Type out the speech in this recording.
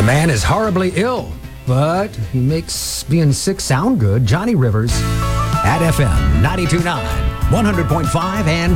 The man is horribly ill, but he makes being sick sound good. Johnny Rivers at FM 92.9, 100.5, and